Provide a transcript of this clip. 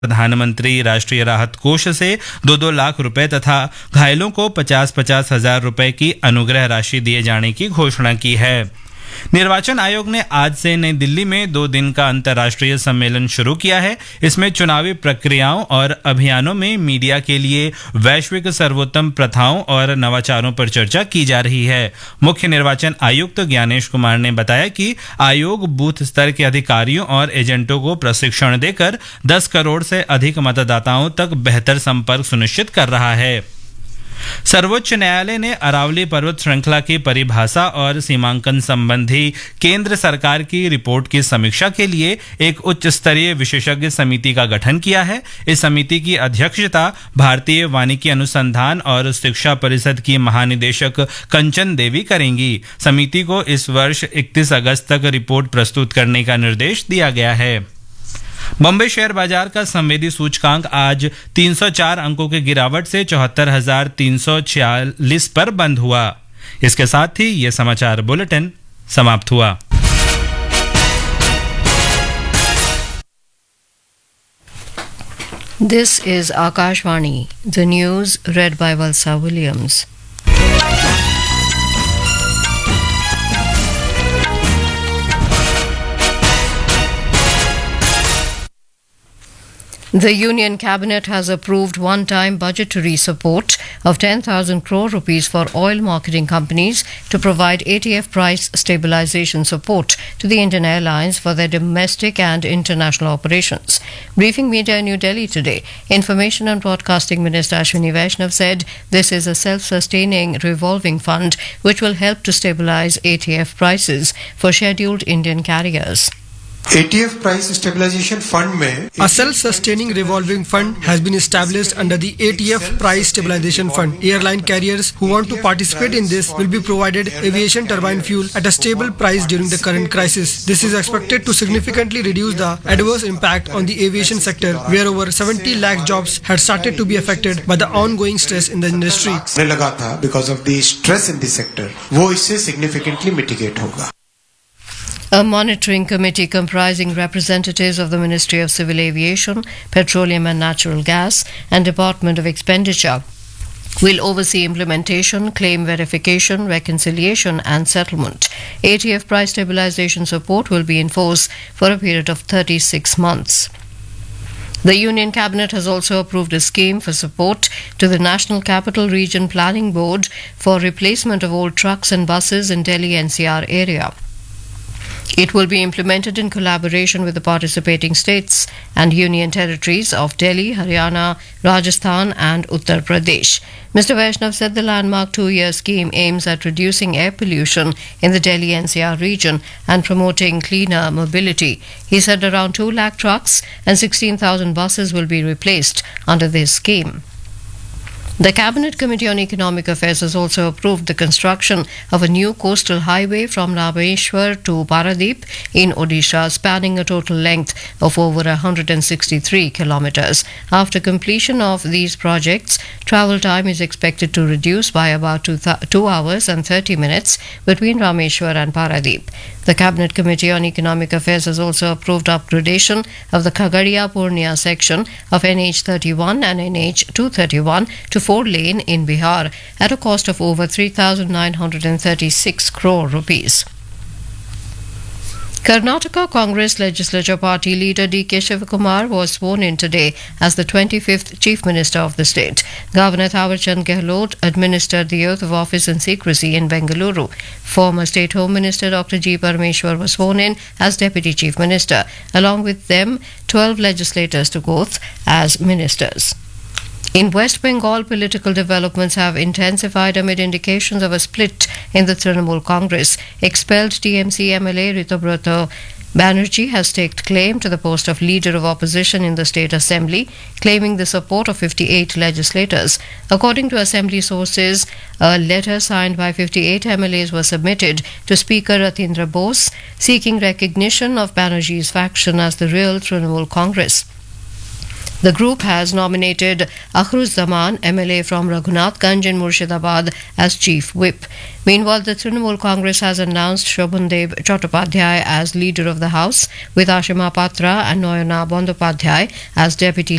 प्रधानमंत्री राष्ट्रीय राहत कोष से 2-2 लाख रुपए तथा घायलों को 50-50 हजार रुपए की अनुग्रह राशि दिए जाने की घोषणा की है। निर्वाचन आयोग ने आज से नई दिल्ली में 2 दिन का अंतर्राष्ट्रीय सम्मेलन शुरू किया है। इसमें चुनावी प्रक्रियाओं और अभियानों में मीडिया के लिए वैश्विक सर्वोत्तम प्रथाओं और नवाचारों पर चर्चा की जा रही है। मुख्य निर्वाचन आयुक्त ज्ञानेश कुमार ने बताया कि आयोग बूथ स्तर के अधिकारियों और एजेंटों को प्रशिक्षण देकर 10 करोड़ से अधिक मतदाताओं तक बेहतर संपर्क सुनिश्चित कर रहा है। सर्वोच्च न्यायालय ने अरावली पर्वत श्रृंखला की परिभाषा और सीमांकन संबंधी केंद्र सरकार की रिपोर्ट की समीक्षा के लिए एक उच्च स्तरीय विशेषज्ञ समिति का गठन किया है। इस समिति की अध्यक्षता भारतीय वानिकी अनुसंधान और शिक्षा परिषद की महानिदेशक कंचन देवी करेंगी। समिति को इस वर्ष 31 अगस्त तक रिपोर्ट प्रस्तुत करने का निर्देश दिया गया है। बॉम्बे शेयर बाजार का संवेदी सूचकांक आज 304 अंकों की गिरावट से 74,346 पर बंद हुआ। इसके साथ ही ये समाचार बुलेटिन समाप्त हुआ। This is Akashvani, the news read by Valsa Williams. The Union Cabinet has approved one-time budgetary support of 10,000 crore rupees for oil marketing companies to provide ATF price stabilization support to the Indian Airlines for their domestic and international operations. Briefing media in New Delhi today, Information and Broadcasting Minister Ashwini Vaishnav said this is a self-sustaining revolving fund which will help to stabilize ATF prices for scheduled Indian carriers. ATF price stabilization fund में a self-sustaining revolving fund has been established under the ATF price stabilization fund. Airline carriers who want to participate in this will be provided aviation turbine fuel at a stable price during the current crisis. This is expected to significantly reduce the adverse impact on the aviation sector, where over 70 lakh jobs had started to be affected by the ongoing stress in the industry. लगा था because of the stress in the sector, वो इससे significantly mitigate होगा. A monitoring committee comprising representatives of the Ministry of Civil Aviation, Petroleum and Natural Gas, and Department of Expenditure will oversee implementation, claim verification, reconciliation, and settlement. ATF price stabilization support will be in force for a period of 36 months. The Union Cabinet has also approved a scheme for support to the National Capital Region Planning Board for replacement of old trucks and buses in Delhi NCR area. It will be implemented in collaboration with the participating states and union territories of Delhi, Haryana, Rajasthan and Uttar Pradesh. Mr. Vaishnav said the landmark 2-year scheme aims at reducing air pollution in the Delhi NCR region and promoting cleaner mobility. He said around 2 lakh trucks and 16,000 buses will be replaced under this scheme. The Cabinet Committee on Economic Affairs has also approved the construction of a new coastal highway from Rameshwar to Paradeep in Odisha, spanning a total length of over 163 kilometers. After completion of these projects, travel time is expected to reduce by about 2 hours and 30 minutes between Rameshwar and Paradeep. The Cabinet Committee on Economic Affairs has also approved upgradation of the Khagadia-Purnia section of NH31 and NH231 to 4-lane in Bihar at a cost of over 3,936 crore rupees. Karnataka Congress Legislature Party leader D.K. Shivakumar was sworn in today as the 25th Chief Minister of the state. Governor Thawarchand Gehlot administered the oath of office in secrecy in Bengaluru. Former State Home Minister Dr. G. Parameshwar was sworn in as Deputy Chief Minister. Along with them, 12 legislators took oath as ministers. In West Bengal, political developments have intensified amid indications of a split in the Trinamool Congress. Expelled TMC MLA Ritubrata Banerjee has staked claim to the post of Leader of Opposition in the State Assembly, claiming the support of 58 legislators. According to Assembly sources, a letter signed by 58 MLAs was submitted to Speaker Ratindra Bose, seeking recognition of Banerjee's faction as the real Trinamool Congress. The group has nominated Akhruzzaman, MLA from Raghunathganj in Murshidabad, as Chief Whip. Meanwhile, the Trinamool Congress has announced Shobhandev Chattopadhyay as leader of the House, with Ashima Patra and Noyana Bandopadhyay as deputy